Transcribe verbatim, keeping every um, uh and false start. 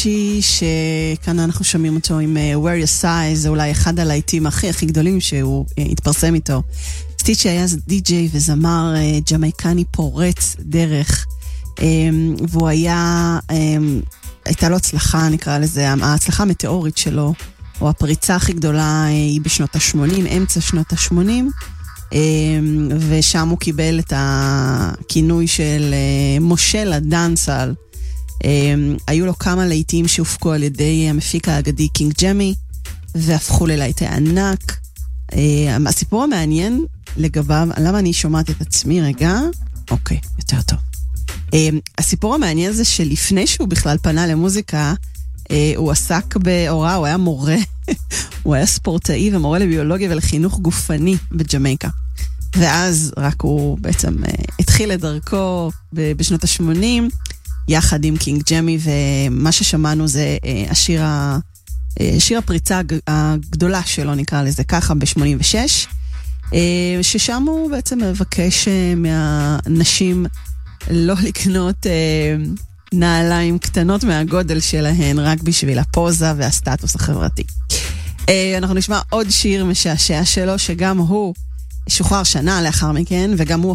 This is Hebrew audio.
שכאן אנחנו שומעים אותו עם Where Your Size, זה אולי אחד הלהיטים הכי הכי גדולים שהוא התפרסם איתו. סטיצ'י היה די-ג'יי וזמר ג'מייקני פורץ דרך, והוא היה, הייתה לו הצלחה, נקרא לזה, ההצלחה המטאורית שלו, או הפריצה הכי גדולה היא בשנות ה-שמונים, אמצע שנות ה-שמונים, ושם הוא קיבל את הכינוי של מושל הדאנסל. היו לו כמה להיטים שהופקו על ידי המפיק האגדי קינג ג'מי, והפכו ללהיטי ענק. הסיפור המעניין לגביו, למה אני שומעת את עצמי רגע? אוקיי, יותר טוב. הסיפור המעניין זה שלפני שהוא בכלל פנה למוזיקה, הוא עסק בהוראה, הוא היה מורה, הוא היה ספורטאי ומורה לביולוגיה ולחינוך גופני בג'מייקה. ואז רק הוא בעצם התחיל את דרכו בשנות ה-שמונים, יחד עם קינג ג'מי, ומה ששמענו זה השיר, השיר הפריצה הגדולה שלו, נקרא לזה ככה, ב-שמונים ושש, ששם הוא בעצם מבקש מהנשים לא לקנות נעליים קטנות מהגודל שלהן, רק בשביל הפוזה והסטטוס החברתי. אנחנו נשמע עוד שיר משעשע שלו, שגם הוא שוחרר שנה לאחר מכן, וגם הוא